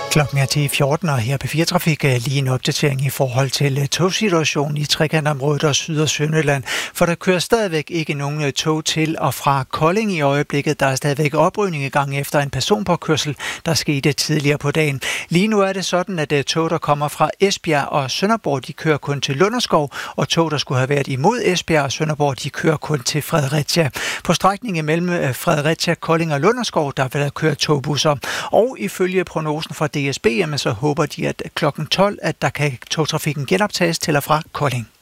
Klokken er 10:14, og her på 4 Trafik er lige en opdatering i forhold til togsituationen i trekantområdet og Syd- og Sønderjylland. For der kører stadigvæk ikke nogen tog til og fra Kolding i øjeblikket. Der er stadigvæk oprydning i gang efter en personpåkørsel, der skete tidligere på dagen. Lige nu er det sådan, at tog, der kommer fra Esbjerg og Sønderborg, de kører kun til Lunderskov, og tog, der skulle have været imod Esbjerg og Sønderborg, de kører kun til Fredericia. På strækningen mellem Fredericia, Kolding og Lunderskov, der vil der køre togbusser. Og ifølge prognosen fra DSB, så håber de, at klokken 12, at der kan togtrafikken genoptages til og fra Kolding.